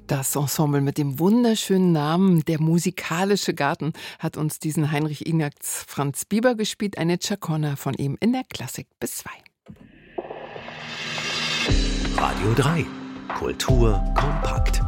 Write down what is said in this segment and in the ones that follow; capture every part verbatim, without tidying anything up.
Das Ensemble mit dem wunderschönen Namen Der musikalische Garten hat uns diesen Heinrich Ignaz Franz Bieber gespielt. Eine Chaconne von ihm in der Klassik bis zwei. Radio drei. Kultur kompakt.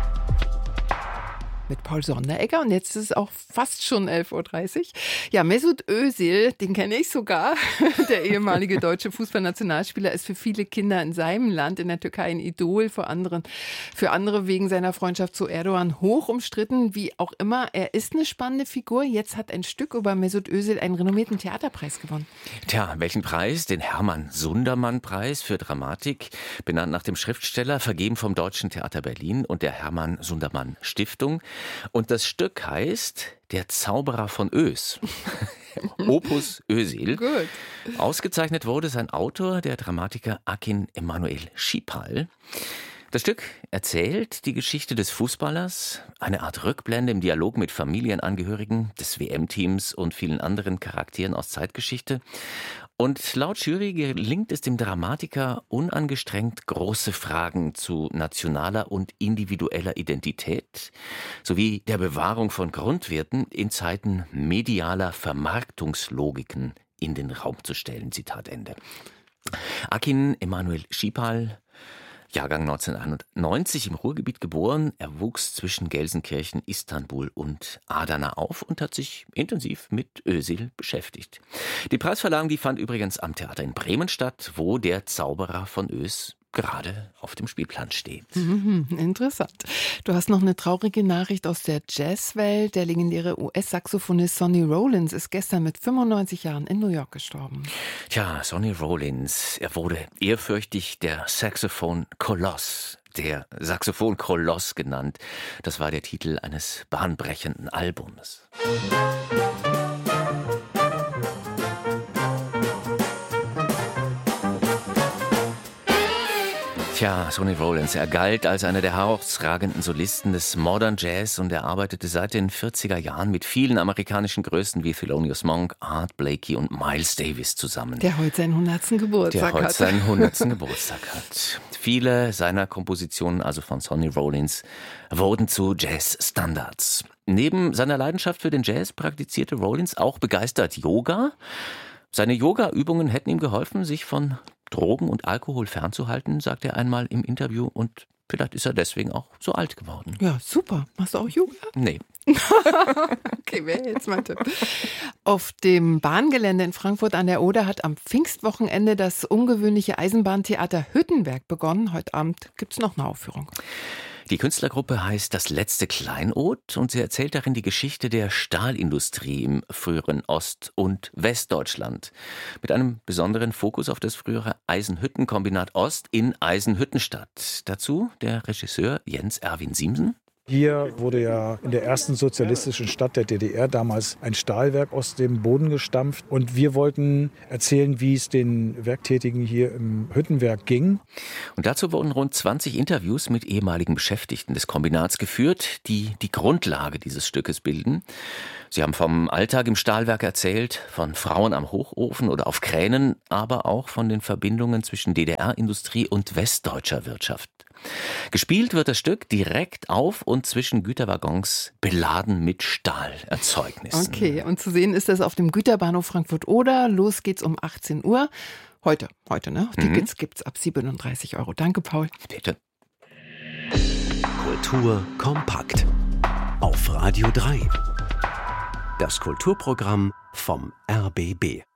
Mit Paul Sonderegger und jetzt ist es auch fast schon elf Uhr dreißig. Ja, Mesut Özil, den kenne ich sogar. Der ehemalige deutsche Fußballnationalspieler ist für viele Kinder in seinem Land, in der Türkei, ein Idol, vor anderen, für andere wegen seiner Freundschaft zu Erdogan hoch umstritten. Wie auch immer, er ist eine spannende Figur. Jetzt hat ein Stück über Mesut Özil einen renommierten Theaterpreis gewonnen. Tja, welchen Preis? Den Hermann-Sundermann-Preis für Dramatik, benannt nach dem Schriftsteller, vergeben vom Deutschen Theater Berlin und der Hermann-Sundermann-Stiftung. Und das Stück heißt Der Zauberer von Ös. Opus Özil. Gut. Ausgezeichnet wurde sein Autor, der Dramatiker Akin Emanuel Schipal. Das Stück erzählt die Geschichte des Fußballers, eine Art Rückblende im Dialog mit Familienangehörigen des W M-Teams und vielen anderen Charakteren aus Zeitgeschichte. Und laut Jury gelingt es dem Dramatiker unangestrengt, große Fragen zu nationaler und individueller Identität sowie der Bewahrung von Grundwerten in Zeiten medialer Vermarktungslogiken in den Raum zu stellen. Zitat Ende. Akin Emanuel Schipal, Jahrgang neunzehnhundertneunzig, im Ruhrgebiet geboren. Er wuchs zwischen Gelsenkirchen, Istanbul und Adana auf und hat sich intensiv mit Özil beschäftigt. Die Preisverleihung, die fand übrigens am Theater in Bremen statt, wo der Zauberer von Ös gerade auf dem Spielplan steht. Mhm, interessant. Du hast noch eine traurige Nachricht aus der Jazzwelt. Der legendäre U S-Saxophonist Sonny Rollins ist gestern mit fünfundneunzig Jahren in New York gestorben. Tja, Sonny Rollins, er wurde ehrfürchtig der Saxophon-Koloss, der Saxophon-Koloss genannt. Das war der Titel eines bahnbrechenden Albums. Tja, Sonny Rollins, er galt als einer der herausragenden Solisten des Modern Jazz und er arbeitete seit den vierziger Jahren mit vielen amerikanischen Größen wie Thelonious Monk, Art Blakey und Miles Davis zusammen. Der heute seinen hundertsten Geburtstag hat. Der heute seinen hundertsten Geburtstag hat. Viele seiner Kompositionen, also von Sonny Rollins, wurden zu Jazz-Standards. Neben seiner Leidenschaft für den Jazz praktizierte Rollins auch begeistert Yoga. Seine Yoga-Übungen hätten ihm geholfen, sich von Drogen und Alkohol fernzuhalten, sagt er einmal im Interview, und vielleicht ist er deswegen auch so alt geworden. Ja, super. Machst du auch Yoga? Nee. Okay, wäre jetzt mein Tipp. Auf dem Bahngelände in Frankfurt an der Oder hat am Pfingstwochenende das ungewöhnliche Eisenbahntheater Hüttenwerk begonnen. Heute Abend gibt es noch eine Aufführung. Die Künstlergruppe heißt Das letzte Kleinod und sie erzählt darin die Geschichte der Stahlindustrie im früheren Ost- und Westdeutschland. Mit einem besonderen Fokus auf das frühere Eisenhüttenkombinat Ost in Eisenhüttenstadt. Dazu der Regisseur Jens Erwin Siemsen. Hier wurde ja in der ersten sozialistischen Stadt der D D R damals ein Stahlwerk aus dem Boden gestampft. Und wir wollten erzählen, wie es den Werktätigen hier im Hüttenwerk ging. Und dazu wurden rund zwanzig Interviews mit ehemaligen Beschäftigten des Kombinats geführt, die die Grundlage dieses Stückes bilden. Sie haben vom Alltag im Stahlwerk erzählt, von Frauen am Hochofen oder auf Kränen, aber auch von den Verbindungen zwischen D D R-Industrie und westdeutscher Wirtschaft. Gespielt wird das Stück direkt auf und zwischen Güterwaggons, beladen mit Stahlerzeugnissen. Okay, und zu sehen ist das auf dem Güterbahnhof Frankfurt-Oder. Los geht's um achtzehn Uhr. Heute, heute, ne? Tickets mhm. gibt's ab siebenunddreißig Euro. Danke, Paul. Bitte. Kultur kompakt. Auf Radio drei. Das Kulturprogramm vom R B B.